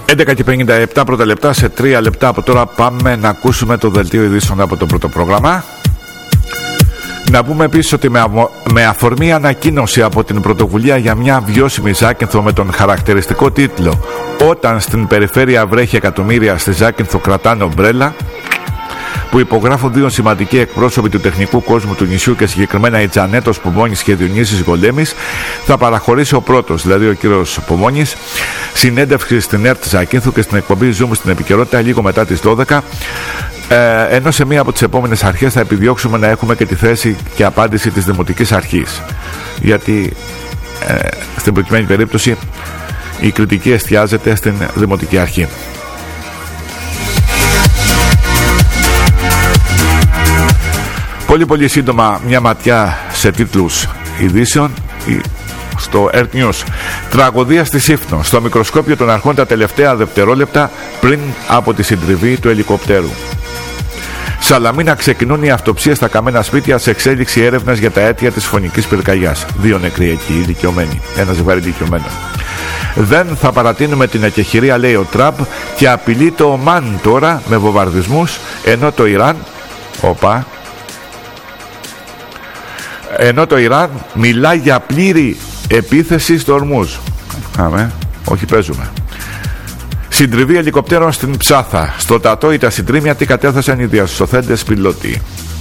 11:57 πρώτα λεπτά. Σε 3 λεπτά από τώρα πάμε να ακούσουμε το δελτίο ειδήσεων από το πρώτο πρόγραμμα. Να πούμε επίσης ότι με αφορμή ανακοίνωση από την Πρωτοβουλία για μια βιώσιμη Ζάκυνθο με τον χαρακτηριστικό τίτλο «Όταν στην περιφέρεια βρέχει εκατομμύρια, στη Ζάκυνθο κρατάνε ομπρέλα», που υπογράφουν δύο σημαντικοί εκπρόσωποι του τεχνικού κόσμου του νησιού και συγκεκριμένα η Τζανέτος Πομώνης και Διονύσης Γολέμης, θα παραχωρήσει ο πρώτος, δηλαδή ο κύριος Πομώνης, συνέντευξη στην ΕΡΤ Ζάκυνθου και στην εκπομπή Zoom στην επικαιρότητα λίγο μετά τις 12. Ενώ σε μία από τις επόμενες αρχές θα επιδιώξουμε να έχουμε και τη θέση και απάντηση της Δημοτικής Αρχής, γιατί στην προκειμένη περίπτωση η κριτική εστιάζεται στην Δημοτική Αρχή. Πολύ σύντομα μια ματιά σε τίτλους ειδήσεων στο Earth News. Τραγωδία στη Σύφνο. Στο μικροσκόπιο των αρχών τα τελευταία δευτερόλεπτα πριν από τη συντριβή του ελικοπτέρου. Σαλαμίνα, ξεκινούν οι αυτοψίες στα καμένα σπίτια σε εξέλιξη έρευνας για τα αίτια της φωνικής πυρκαγιάς. 2 νεκροί εκεί, ηλικιωμένοι. Ένα ζευγάρι ηλικιωμένο. Δεν θα παρατείνουμε την εκεχηρία, λέει ο Τραμπ, και απειλεί το Ομάν τώρα με βομβαρδισμούς, ενώ το Ιράν μιλά για πλήρη επίθεση στο Ορμούζ. Όχι, παίζουμε. Συντριβή ελικοπτέρων στην Ψάθα. Στο Τατόι τα συντρίμια τι κατέθεσαν οι διασωθέντες πιλότοι.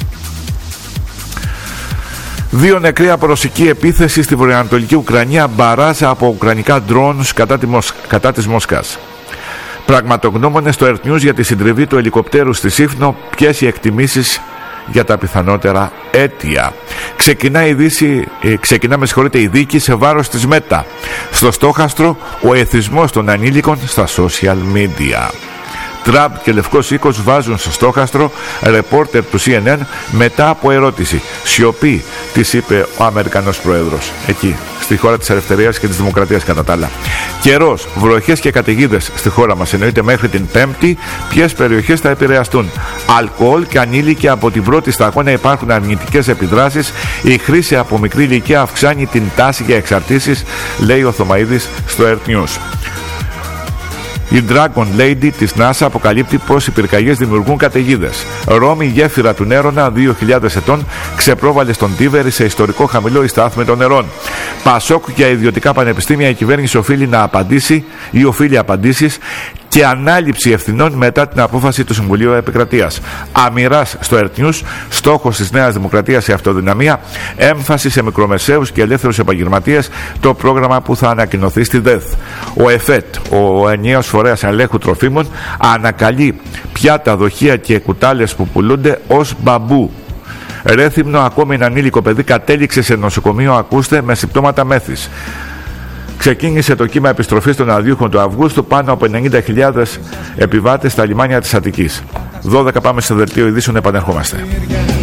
2 νεκροί από ρωσική επίθεση στη βορειοανατολική Ουκρανία, μπαράζα από ουκρανικά drones κατά της Μόσχας. Πραγματογνώμονες στο Earth News για τη συντριβή του ελικοπτέρου στη Σύφνο, ποιες οι εκτιμήσεις για τα πιθανότερα αίτια. Ξεκινά η δίκη σε βάρος της ΜΕΤΑ. Στο στόχαστρο ο εθισμός των ανήλικων στα social media. Τραμπ και Λευκός Οίκος βάζουν στο στόχαστρο ρεπόρτερ του CNN μετά από ερώτηση. Σιωπή, της είπε ο Αμερικανός Πρόεδρος. Εκεί, στη χώρα της ελευθερίας και της δημοκρατίας κατά τα άλλα. Καιρός, βροχές και καταιγίδες στη χώρα μας, εννοείται μέχρι την Πέμπτη. Ποιες περιοχές θα επηρεαστούν? Αλκοόλ και ανήλικοι από την πρώτη σταγόνα υπάρχουν αρνητικές επιδράσεις. Η χρήση από μικρή ηλικία αυξάνει την τάση για εξαρτήσεις, λέει ο Θωμαίδης στο Earth News. Η Dragon Lady της NASA αποκαλύπτει πως οι πυρκαγιές δημιουργούν καταιγίδες. Ρώμη, γέφυρα του Νέρονα 2.000 ετών, ξεπρόβαλε στον Τίβερη σε ιστορικό χαμηλό η στάθμη των νερών. Πασόκ για ιδιωτικά πανεπιστήμια, η κυβέρνηση οφείλει απαντήσεις και ανάληψη ευθυνών μετά την απόφαση του Συμβουλίου Επικρατείας. Αμοιράς στο Earth News, στόχος της Νέας Δημοκρατίας η αυτοδυναμία, έμφαση σε μικρομεσαίους και ελεύθερους επαγγελματίες, το πρόγραμμα που θα ανακοινωθεί στη ΔΕΘ. Ο ΕΦΕΤ, ο ενιαίος φορέας ελέγχου τροφίμων, ανακαλεί πιάτα, δοχεία και κουτάλες που πουλούνται ως μπαμπού. Ρέθυμνο, ακόμη ένα ανήλικο παιδί κατέληξε σε νοσοκομείο, ακούστε, με συμπτώματα μέθης. Ξεκίνησε το κύμα επιστροφής των αδιούχων του Αυγούστου, πάνω από 90.000 επιβάτες στα λιμάνια της Αττικής. 12 πάμε σε δελτίο ειδήσεων, επανερχόμαστε.